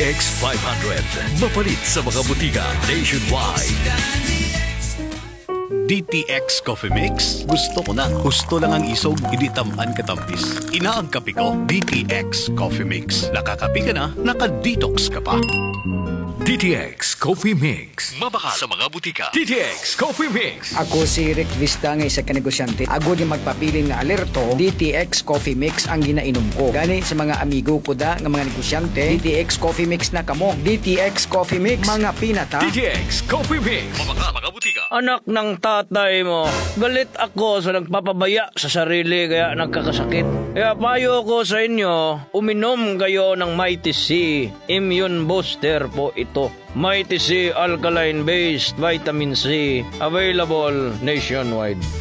DTX 500. Mapalit sa mga butika nationwide. DTX Coffee Mix. Gusto ko na. Gusto lang ang isog, hindi tamaan katampis. Ina ang kape ko, DTX Coffee Mix. Nakakape ka na, naka-detox ka pa. DTX Coffee Mix. Mabaka sa mga butika. DTX Coffee Mix. Ako si Rick Vista nga isa ka negosyante. Ako di magpapiling na alerto, DTX Coffee Mix ang ginainom ko. Gani sa mga amigo ko da nga mga negosyante, DTX Coffee Mix na kamo. DTX Coffee Mix, mga pinata. DTX Coffee Mix. Mabaka mga butika. Anak ng tatay mo, galit ako sa nagpapabaya sa sarili kaya nagkakasakit. Kaya payo ko sa inyo, uminom kayo ng Mighty C. Immune Booster po ito. Mighty C Alkaline Based Vitamin C. Available nationwide.